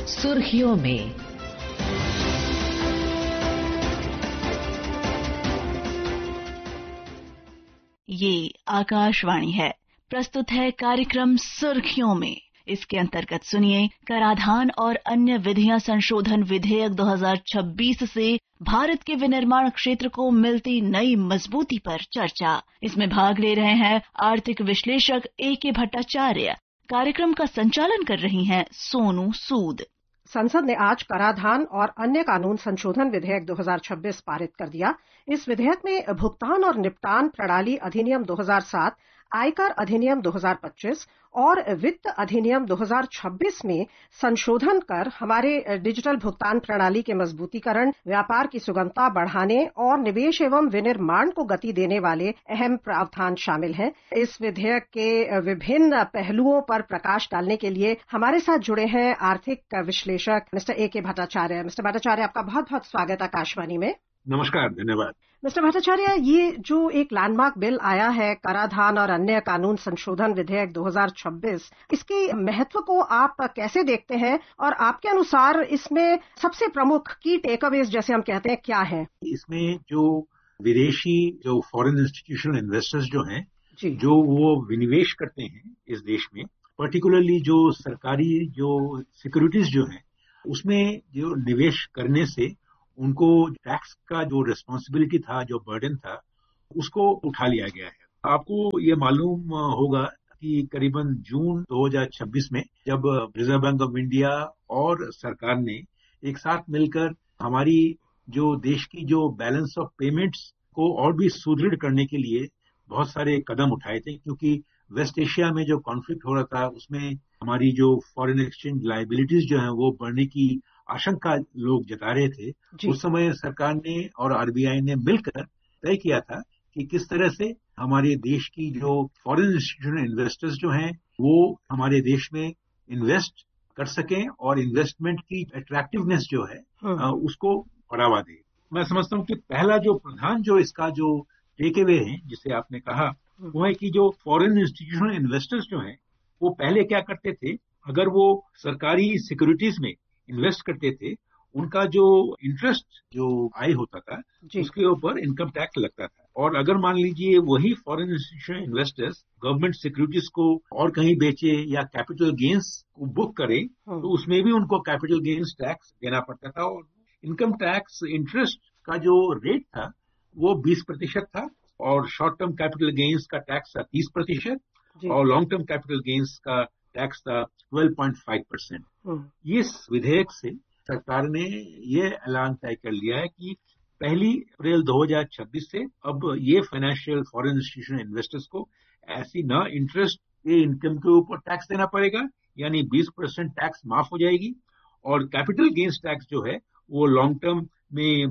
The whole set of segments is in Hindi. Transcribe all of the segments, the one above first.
सुर्खियों में। ये आकाशवाणी है। प्रस्तुत है कार्यक्रम सुर्खियों में। इसके अंतर्गत सुनिए कराधान और अन्य विधियां संशोधन विधेयक 2026 से भारत के विनिर्माण क्षेत्र को मिलती नई मजबूती पर चर्चा। इसमें भाग ले रहे हैं आर्थिक विश्लेषक A.K. भट्टाचार्य। कार्यक्रम का संचालन कर रही हैं सोनू सूद। संसद ने आज कराधान और अन्य कानून संशोधन विधेयक 2026 पारित कर दिया। इस विधेयक में भुगतान और निपटान प्रणाली अधिनियम 2007, आयकर अधिनियम 2025 और वित्त अधिनियम 2026 में संशोधन कर हमारे डिजिटल भुगतान प्रणाली के मजबूतीकरण, व्यापार की सुगमता बढ़ाने और निवेश एवं विनिर्माण को गति देने वाले अहम प्रावधान शामिल हैं। इस विधेयक के विभिन्न पहलुओं पर प्रकाश डालने के लिए हमारे साथ जुड़े हैं आर्थिक विश्लेषक mister A.K. Bhattacharya. Mister Bhattacharya, आपका बहुत बहुत स्वागत आकाशवाणी में। नमस्कार, धन्यवाद। मिस्टर भट्टाचार्य, ये जो एक लैंडमार्क बिल आया है कराधान और अन्य कानून संशोधन विधेयक 2026, इसके महत्व को आप कैसे देखते हैं और आपके अनुसार इसमें सबसे प्रमुख की टेकअवेज जैसे हम कहते हैं क्या है? इसमें जो विदेशी जो फॉरेन इंस्टीट्यूशनल इन्वेस्टर्स जो हैं, जो वो विनिवेश करते हैं इस देश में, पर्टिकुलरली जो सरकारी जो सिक्योरिटीज जो हैं, उसमें जो निवेश करने से उनको टैक्स का जो रिस्पॉन्सिबिलिटी था, जो बर्डन था, उसको उठा लिया गया है। आपको ये मालूम होगा कि करीबन जून 2026 में जब रिजर्व बैंक ऑफ इंडिया और सरकार ने एक साथ मिलकर हमारी जो देश की जो बैलेंस ऑफ पेमेंट्स को और भी सुदृढ़ करने के लिए बहुत सारे कदम उठाए थे, क्योंकि वेस्ट एशिया में जो कॉन्फ्लिक्ट हो रहा था उसमें हमारी जो फॉरेन एक्सचेंज लायबिलिटीज जो हैं वो बढ़ने की आशंका लोग जता रहे थे। उस समय सरकार ने और आरबीआई ने मिलकर तय किया था कि किस तरह से हमारे देश की जो फॉरेन इंस्टीट्यूशनल इन्वेस्टर्स जो हैं वो हमारे देश में इन्वेस्ट कर सकें और इन्वेस्टमेंट की अट्रैक्टिवनेस जो है उसको बढ़ावा दे। मैं समझता हूँ कि पहला जो प्रधान जो इसका जो टेक अवे है, जिसे आपने कहा, वो है कि जो फॉरेन इंस्टीट्यूशनल इन्वेस्टर्स जो हैं वो पहले क्या करते थे, अगर वो सरकारी सिक्योरिटीज में इन्वेस्ट करते थे, उनका जो इंटरेस्ट जो आय होता था उसके ऊपर इनकम टैक्स लगता था। और अगर मान लीजिए वही foreign institutional investors government securities को और कहीं बेचे या कैपिटल गेन्स को बुक करें तो उसमें भी उनको कैपिटल गेन्स टैक्स देना पड़ता था। और इनकम टैक्स इंटरेस्ट का जो रेट था वो 20% था और शॉर्ट टर्म कैपिटल गेन्स का टैक्स था 30% और लॉन्ग टर्म कैपिटल गेन्स का टैक्स था 12.5%। इस विधेयक से सरकार ने ये ऐलान तय कर लिया है कि 1 अप्रैल 2026 से अब ये फाइनेंशियल फॉरेन इंस्टीट्यूशनल इन्वेस्टर्स को ऐसी ना इंटरेस्ट के इनकम के ऊपर टैक्स देना पड़ेगा, यानी 20% टैक्स माफ हो जाएगी, और कैपिटल गेन्स टैक्स जो है वो लॉन्ग टर्म में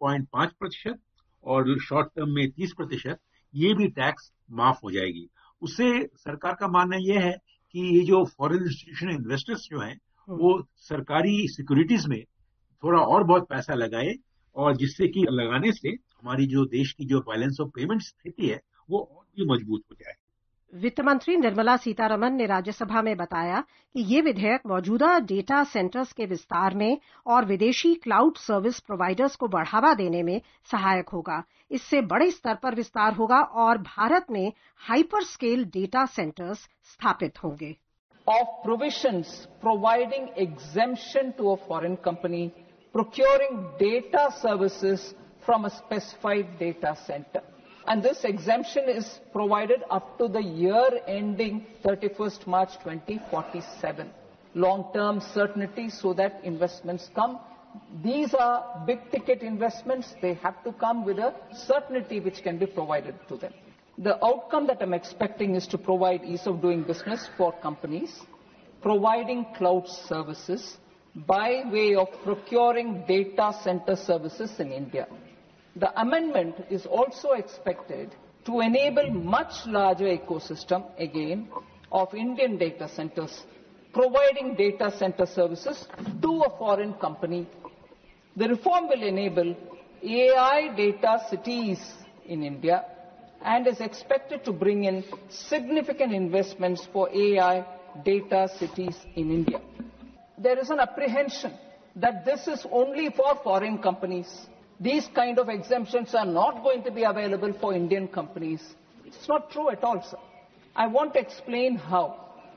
12.5% और शॉर्ट टर्म में 30%, ये भी टैक्स माफ हो जाएगी। उससे सरकार का मानना यह है कि ये जो फॉरेन इंस्टीट्यूशनल इन्वेस्टर्स जो हैं वो सरकारी सिक्योरिटीज में थोड़ा और बहुत पैसा लगाए, और जिससे कि लगाने से हमारी जो देश की जो बैलेंस ऑफ पेमेंट स्थिति है वो और भी मजबूत हो जाए। वित्त मंत्री निर्मला सीतारमण ने राज्यसभा में बताया कि ये विधेयक मौजूदा डेटा सेंटर्स के विस्तार में और विदेशी क्लाउड सर्विस प्रोवाइडर्स को बढ़ावा देने में सहायक होगा। इससे बड़े स्तर पर विस्तार होगा और भारत में हाइपर स्केल डेटा सेंटर्स स्थापित होंगे। Of provisions providing exemption to a foreign company procuring data services from a specified data center. And this exemption is provided up to the year ending 31st March 2047. Long-term certainty so that investments come. These are big ticket investments. They have to come with a certainty which can be provided to them. The outcome that I'm expecting is to provide ease of doing business for companies, providing cloud services by way of procuring data center services in India. The amendment is also expected to enable much larger ecosystem, again, of Indian data centers, providing data center services to a foreign company. The reform will enable AI data cities in India and is expected to bring in significant investments for AI data cities in India. there is an apprehension that this is only for foreign companies. These kind of exemptions are not going to be available for Indian companies. It's not true at all, sir. I want to explain how.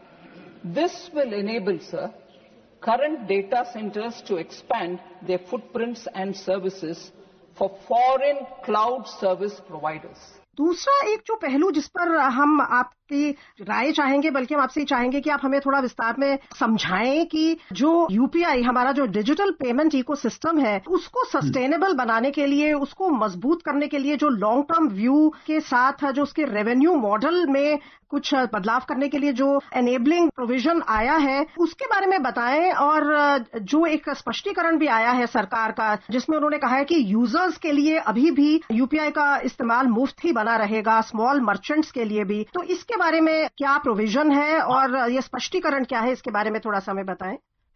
This will enable, sir, current data centers to expand their footprints and services for foreign cloud service providers. दूसरा एक जो पहलू जिस पर हम आपकी राय चाहेंगे, बल्कि हम आपसे चाहेंगे कि आप हमें थोड़ा विस्तार में समझाएं कि जो यूपीआई हमारा जो डिजिटल पेमेंट इकोसिस्टम है उसको सस्टेनेबल बनाने के लिए, उसको मजबूत करने के लिए जो लॉन्ग टर्म व्यू के साथ जो उसके रेवेन्यू मॉडल में कुछ बदलाव करने के लिए जो एनेबलिंग प्रोविजन आया है उसके बारे में बताएं। और जो एक स्पष्टीकरण भी आया है सरकार का जिसमें उन्होंने कहा है कि यूजर्स के लिए अभी भी यूपीआई का इस्तेमाल मुफ्त ही बना रहेगा, स्मॉल मर्चेंट्स के लिए भी। तो इसके बारे में क्या प्रोविजन है और ये स्पष्टीकरण क्या है, इसके बारे में थोड़ा सा हमें बताएं।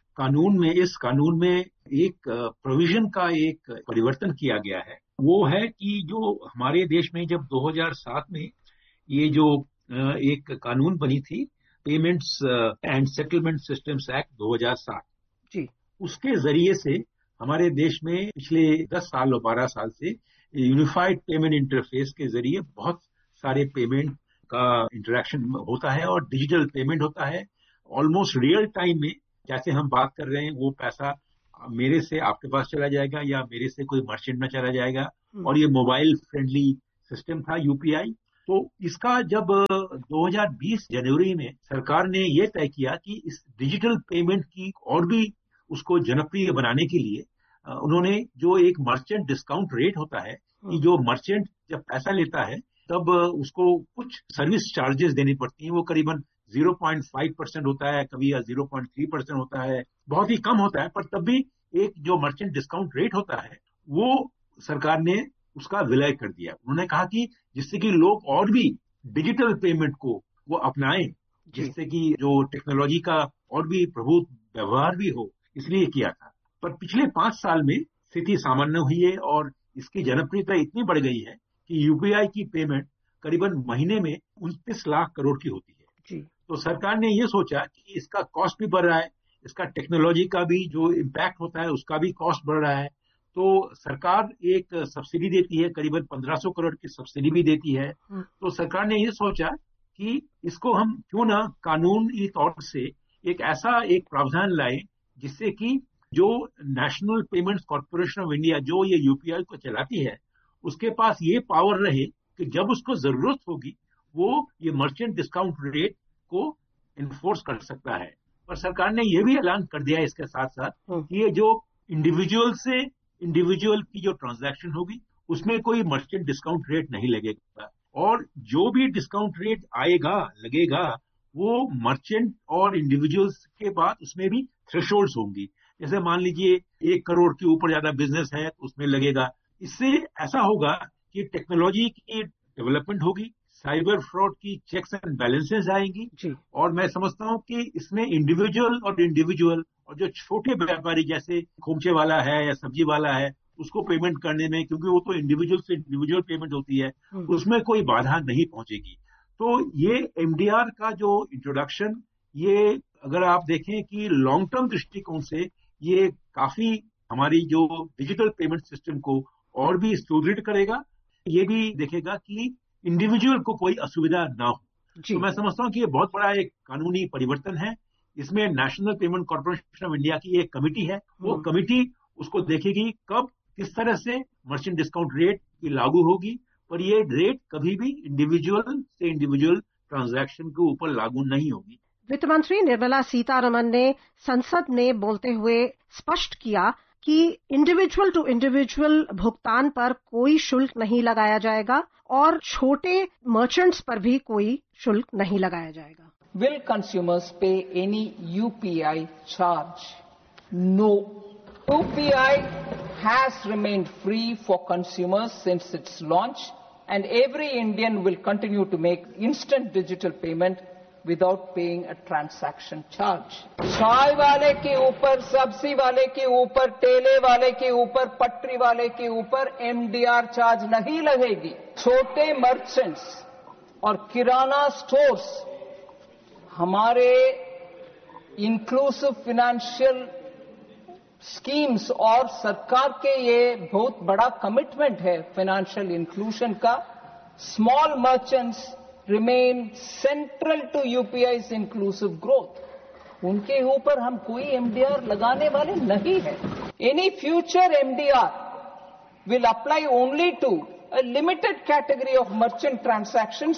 इस कानून में एक प्रोविजन का एक परिवर्तन किया गया है। वो है कि जो हमारे देश में जब 2007 में ये जो एक कानून बनी थी, payments and settlement systems act 2007 जी, उसके जरिए से हमारे देश में पिछले 10 साल और 12 साल से यूनिफाइड पेमेंट इंटरफेस के जरिए बहुत सारे पेमेंट का इंटरेक्शन होता है और डिजिटल पेमेंट होता है। ऑलमोस्ट रियल टाइम में जैसे हम बात कर रहे हैं वो पैसा मेरे से आपके पास चला जाएगा या मेरे से कोई मर्चेंट में चला जाएगा। और ये मोबाइल फ्रेंडली सिस्टम था यूपीआई। तो इसका जब 2020 जनवरी में सरकार ने ये तय किया कि इस डिजिटल पेमेंट की और भी उसको जनप्रिय बनाने के लिए उन्होंने जो एक मर्चेंट डिस्काउंट रेट होता है कि जो मर्चेंट जब पैसा लेता है तब उसको कुछ सर्विस चार्जेस देनी पड़ती हैं। वो करीबन 0.5% होता है, कभी 0.3% होता है, बहुत ही कम होता है, पर तब भी एक जो मर्चेंट डिस्काउंट रेट होता है वो सरकार ने उसका विलय कर दिया। उन्होंने कहा कि जिससे कि लोग और भी डिजिटल पेमेंट को वो अपनाएं, जिससे कि जो टेक्नोलॉजी का और भी प्रभुत व्यवहार भी हो, इसलिए किया था। पर पिछले 5 साल में स्थिति सामान्य हुई है और इसकी जनप्रियता इतनी बढ़ गई है कि यूपीआई की पेमेंट करीबन महीने में 29 लाख करोड़ की होती है जी। तो सरकार ने ये सोचा कि इसका कॉस्ट भी बढ़ रहा है, इसका टेक्नोलॉजी का भी जो इम्पैक्ट होता है उसका भी कॉस्ट बढ़ रहा है। तो सरकार एक सब्सिडी देती है, करीबन 1500 करोड़ की सब्सिडी भी देती है। तो सरकार ने ये सोचा कि इसको हम क्यों ना कानूनी तौर से एक ऐसा एक प्रावधान लाए जिससे कि जो national payments corporation of India जो ये यूपीआई को चलाती है उसके पास ये पावर रहे कि जब उसको जरूरत होगी वो ये मर्चेंट डिस्काउंट रेट को इन्फोर्स कर सकता है। पर सरकार ने ये भी ऐलान कर दिया है इसके साथ साथ कि ये जो इंडिविजुअल से इंडिविजुअल की जो ट्रांजैक्शन होगी उसमें कोई मर्चेंट डिस्काउंट रेट नहीं लगेगा और जो भी डिस्काउंट रेट लगेगा वो मर्चेंट और इंडिविजुअल्स के बाद उसमें भी थ्रेशोल्ड्स होंगी। जैसे मान लीजिए 1 करोड़ के ऊपर ज्यादा बिजनेस है तो उसमें लगेगा। इससे ऐसा होगा कि टेक्नोलॉजी की डेवलपमेंट होगी, साइबर फ्रॉड की चेक्स एंड बैलेंसेस आएंगी जी। और मैं समझता हूं कि इसमें इंडिविजुअल और जो छोटे व्यापारी जैसे खोमचे वाला है या सब्जी वाला है उसको पेमेंट करने में, क्योंकि वो तो इंडिविजुअल से इंडिविजुअल पेमेंट होती है, उसमें कोई बाधा नहीं पहुंचेगी। तो ये एमडीआर का जो इंट्रोडक्शन, ये अगर आप देखें कि लॉन्ग टर्म दृष्टिकोण से ये काफी हमारी जो डिजिटल पेमेंट सिस्टम को और भी सुदृढ़ करेगा। ये भी देखेगा कि इंडिविजुअल को कोई असुविधा ना हो। तो मैं समझता हूं कि ये बहुत बड़ा एक कानूनी परिवर्तन है। इसमें national payment corporation of India की एक कमेटी है, वो कमेटी उसको देखेगी कब किस तरह से मर्चेंट डिस्काउंट रेट की लागू होगी, पर ये रेट कभी भी इंडिविजुअल से इंडिविजुअल ट्रांजैक्शन के ऊपर लागू नहीं होगी। वित्त मंत्री निर्मला सीतारमण ने संसद में बोलते हुए स्पष्ट किया कि इंडिविजुअल टू इंडिविजुअल भुगतान पर कोई शुल्क नहीं लगाया जाएगा और छोटे मर्चेंट्स पर भी कोई शुल्क नहीं लगाया जाएगा। Will consumers pay any UPI charge? No. UPI has remained free for consumers since its launch, and every Indian will continue to make instant digital payment without paying a transaction charge. चाय वाले के ऊपर, सब्जी वाले के ऊपर, ठेले वाले के ऊपर, पटरी वाले के ऊपर एमडीआर चार्ज नहीं लगेगी। छोटे मर्चेंट्स और किराना स्टोर्स हमारे इंक्लूसिव फाइनेंशियल स्कीम्स और सरकार के ये बहुत बड़ा कमिटमेंट है फाइनेंशियल इंक्लूजन का. Small merchants remain central to यूपीआई's inclusive growth. उनके ऊपर हम कोई एमडीआर लगाने वाले नहीं है. Any future MDR will apply only to a limited category of merchant transactions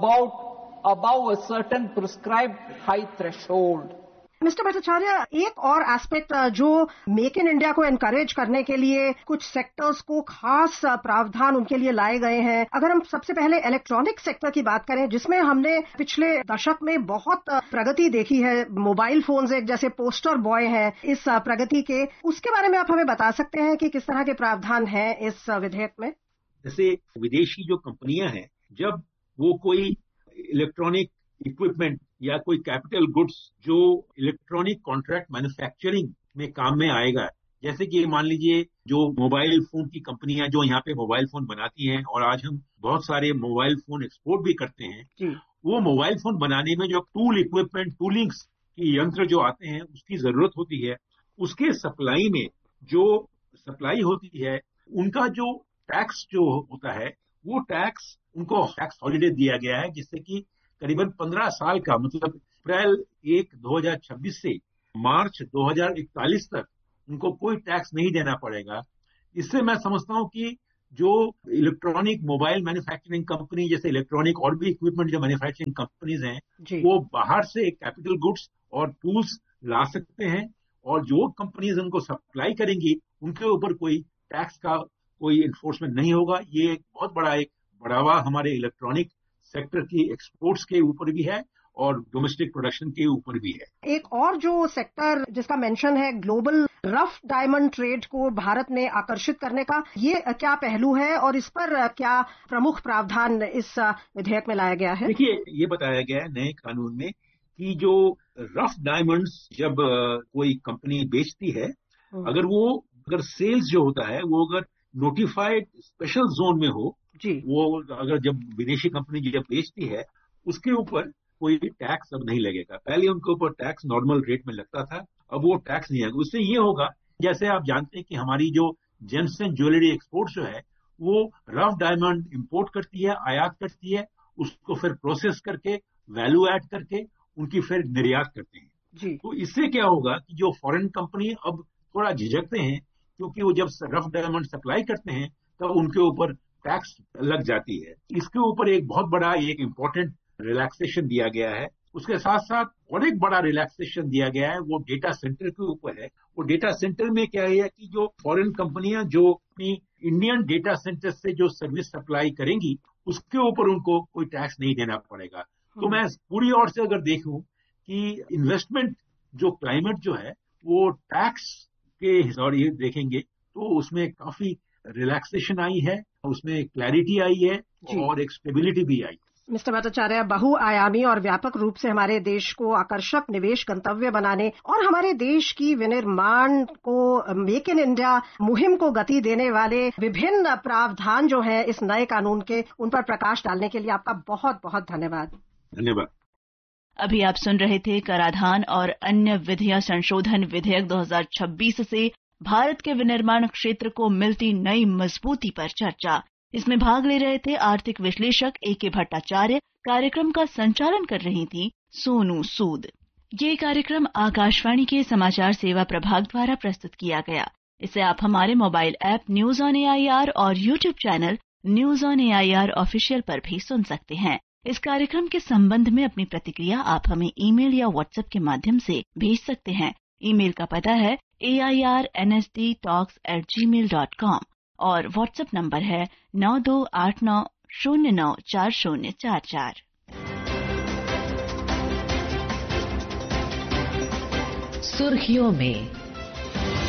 above a certain prescribed high threshold. Mister Bhattacharya, एक और एस्पेक्ट जो मेक इन इंडिया को एनकरेज करने के लिए कुछ सेक्टर्स को खास प्रावधान उनके लिए लाए गए हैं. अगर हम सबसे पहले इलेक्ट्रॉनिक सेक्टर की बात करें, जिसमें हमने पिछले दशक में बहुत प्रगति देखी है, मोबाइल फोन्स एक जैसे पोस्टर बॉय है इस प्रगति के, उसके बारे में आप हमें बता सकते हैं कि किस तरह के प्रावधान हैं इस विधेयक में? जैसे विदेशी जो कंपनियां हैं, जब वो कोई इलेक्ट्रॉनिक इक्विपमेंट या कोई कैपिटल गुड्स जो इलेक्ट्रॉनिक कॉन्ट्रैक्ट मैन्युफैक्चरिंग में काम में आएगा, जैसे कि मान लीजिए जो मोबाइल फोन की कंपनियां जो यहाँ पे मोबाइल फोन बनाती हैं, और आज हम बहुत सारे मोबाइल फोन एक्सपोर्ट भी करते हैं, वो मोबाइल फोन बनाने में जो टूल इक्विपमेंट टूलिंग्स की यंत्र जो आते हैं उसकी जरूरत होती है. उसके सप्लाई में जो सप्लाई होती है, उनका जो टैक्स जो होता है, वो टैक्स उनको टैक्स हॉलिडे दिया गया है, जिससे कि करीबन 15 साल का, मतलब अप्रैल 1, 2026 से मार्च 2041 तक उनको कोई टैक्स नहीं देना पड़ेगा. इससे मैं समझता हूं कि जो इलेक्ट्रॉनिक मोबाइल मैन्युफैक्चरिंग कंपनी, जैसे इलेक्ट्रॉनिक और भी इक्विपमेंट जो मैन्युफैक्चरिंग कंपनीज हैं, वो बाहर से कैपिटल गुड्स और टूल्स ला सकते हैं, और जो कंपनीज उनको सप्लाई करेंगी उनके ऊपर कोई टैक्स का कोई इन्फोर्समेंट नहीं होगा. ये एक बहुत बड़ा एक बढ़ावा हमारे इलेक्ट्रॉनिक सेक्टर की एक्सपोर्ट्स के ऊपर भी है और डोमेस्टिक प्रोडक्शन के ऊपर भी है. एक और जो सेक्टर जिसका मेंशन है, ग्लोबल रफ डायमंड ट्रेड को भारत में आकर्षित करने का, ये क्या पहलू है और इस पर क्या प्रमुख प्रावधान इस विधेयक में लाया गया है? देखिए, ये बताया गया है नए कानून में कि जो रफ डायमंड्स जब कोई कंपनी बेचती है, अगर सेल्स जो होता है वो अगर नोटिफाइड स्पेशल जोन में हो, वो अगर जब विदेशी कंपनी जब बेचती है, उसके ऊपर कोई टैक्स अब नहीं लगेगा. पहले उनके ऊपर टैक्स नॉर्मल रेट में लगता था, अब वो टैक्स नहीं आएगा. उससे ये होगा, जैसे आप जानते हैं कि हमारी जो जेम्स एंड ज्वेलरी एक्सपोर्ट जो है, वो रफ डायमंड इंपोर्ट करती है, आयात करती है, उसको फिर प्रोसेस करके वैल्यू ऐड करके उनकी फिर निर्यात करते हैं. तो इससे क्या होगा कि जो फॉरेन कंपनी अब थोड़ा झिझकते हैं, क्योंकि वो जब रफ डायमंड सप्लाई करते हैं तब उनके ऊपर टैक्स लग जाती है. इसके ऊपर एक बहुत बड़ा एक इम्पोर्टेंट रिलैक्सेशन दिया गया है. उसके साथ साथ और एक बड़ा रिलैक्सेशन दिया गया है, वो डेटा सेंटर के ऊपर है. वो डेटा सेंटर में क्या है कि जो फॉरेन कंपनियां जो अपनी इंडियन डेटा सेंटर से जो सर्विस सप्लाई करेंगी, उसके ऊपर उनको कोई टैक्स नहीं देना पड़ेगा. तो मैं पूरी ओर से अगर देखूं कि इन्वेस्टमेंट जो क्लाइमेट जो है, वो टैक्स के हिसाब से देखेंगे तो उसमें काफी रिलैक्सेशन आई है, उसमें क्लैरिटी आई है और एक स्टेबिलिटी भी आई. मिस्टर भट्टाचार्य, बहुआयामी और व्यापक रूप से हमारे देश को आकर्षक निवेश गंतव्य बनाने और हमारे देश की विनिर्माण को, मेक इन इंडिया मुहिम को गति देने वाले विभिन्न प्रावधान जो है इस नए कानून के, उन पर प्रकाश डालने के लिए आपका बहुत बहुत धन्यवाद. धन्यवाद. अभी आप सुन रहे थे कराधान और अन्य विधियां संशोधन विधेयक 2026 से भारत के विनिर्माण क्षेत्र को मिलती नई मजबूती पर चर्चा. इसमें भाग ले रहे थे आर्थिक विश्लेषक A.K. भट्टाचार्य. कार्यक्रम का संचालन कर रही थी सोनू सूद. ये कार्यक्रम आकाशवाणी के समाचार सेवा प्रभाग द्वारा प्रस्तुत किया गया. इसे आप हमारे mobile app news on AIR और YouTube channel news on AIR official पर भी सुन सकते हैं. इस कार्यक्रम के संबंध में अपनी प्रतिक्रिया आप हमें ईमेल या व्हाट्सएप के माध्यम से भेज सकते हैं. ईमेल का पता है airnsdtalks@gmail.com और व्हाट्सएप नंबर है 9289094044. सुर्खियों में